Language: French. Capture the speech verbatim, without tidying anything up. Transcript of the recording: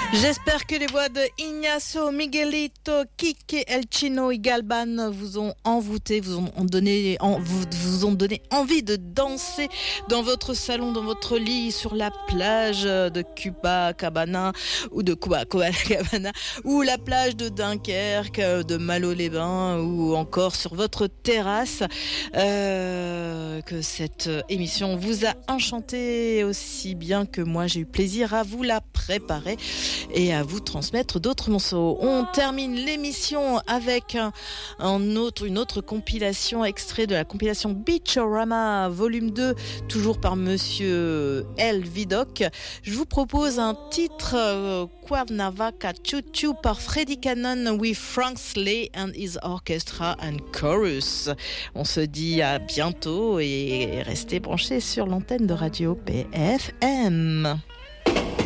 J'espère que les voix de Ignacio, Miguelito, Kike, El Chino et Galban vous ont envoûté, vous ont donné, en, vous, vous ont donné envie de danser dans votre salon, dans votre lit, sur la plage de Cuba Cabana ou de Cuba Cabana ou la plage de Dunkerque, de Malo-les-Bains ou encore sur votre terrasse. Euh, que cette émission vous a enchanté aussi bien que moi. J'ai eu plaisir à vous la préparer et à vous transmettre d'autres morceaux. On termine l'émission avec un, un autre, une autre compilation, extrait de la compilation Beachorama volume deux, toujours par Monsieur El Vidocq. Je vous propose un titre euh, Cuernavaca Choo Choo par Freddie Cannon with Frank Slay and his orchestra and chorus. On se dit à bientôt et restez branchés sur l'antenne de Radio P F M.